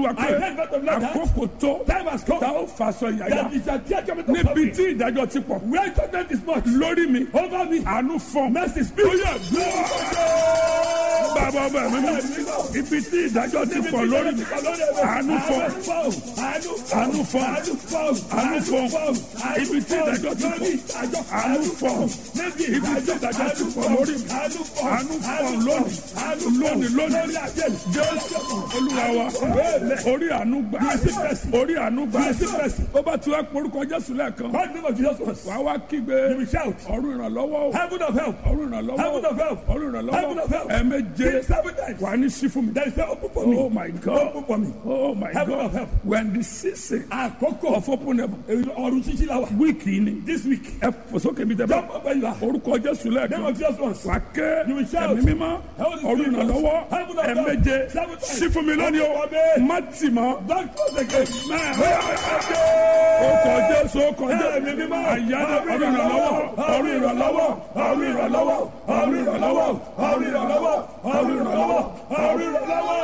olúwa pé àkókò tó tá ó faṣọ yàyà níbi tí ìdájọ́ ti pọ̀ lórí mi àánú fọ́n ó yẹ bàbá ọba mi ibi tí ìdájọ́ ti pọ̀ lórí mi àánú fọ́n àánú fọ́n àánú fọ́n ibi tí ìdájọ́ ti pọ̀ àánú fọ́n ibi tí ìdájọ́ ti pọ̀ lórí mi àánú fọ́n lónìí Jésù olúwa wa orí àánú gbà orí àánú gbà ó bá ti wá porúkọ Jésù lẹ́ẹ̀kan wàá wá kígbe ọ̀run ìrànlọ́wọ́ ọ̀run ìrànlọ́wọ́ ọ̀run ìrànlọ́wọ́ ẹ̀ẹ̀méje wà ní sí fún mi. Oh my God, oh my God, when the season of open heaven week in this week ẹ fòsókè mi tẹ bá orúkọ Jésù lẹ́ẹ̀kan wà ké ẹ̀mí mímọ́ ọ̀run ìrànlọ́wọ́ ẹ̀ẹ̀méje sí fún mi lónìí o má tì mọ́ ọkọ̀ Jésù ọkọ̀ Jésù àyájọ́ ọ̀run ìrànlọ́wọ́ ọ̀run ìrànlọ́wọ́ ọ̀run ìrànlọ́wọ́ ọ̀run ìrànlọ́wọ́ ọ̀run ìrànlọ́wọ́ ọ̀run ìrànlọ́wọ́ ọ̀run ìrànlọ́wọ́